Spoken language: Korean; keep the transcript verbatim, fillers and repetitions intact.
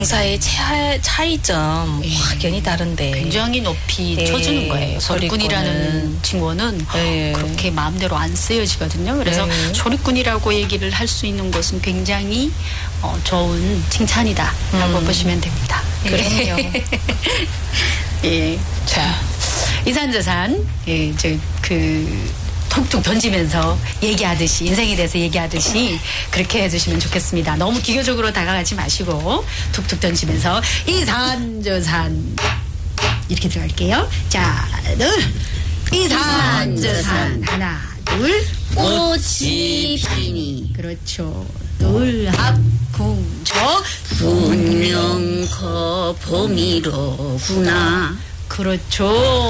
사의 차, 차이점 예. 확연히 다른데 굉장히 높이 네. 쳐주는 거예요. 소리꾼이라는 칭호는 네. 그렇게 마음대로 안 쓰여지거든요. 그래서 네. 소리꾼이라고 얘기를 할 수 있는 것은 굉장히 어, 좋은 칭찬이다라고 음. 보시면 됩니다. 그럼요. 예. 자, 이산저산, 예, 저, 그, 톡톡 던지면서 얘기하듯이, 인생에 대해서 얘기하듯이 그렇게 해주시면 좋겠습니다. 너무 기교적으로 다가가지 마시고, 툭툭 던지면서, 이산저산. 이렇게 들어갈게요. 자, 둘. 이산저산. 하나, 둘. 꽃이 피니 그렇죠. 둘, 합, 궁, 저. 분명 그 봄이로구나. 그렇죠.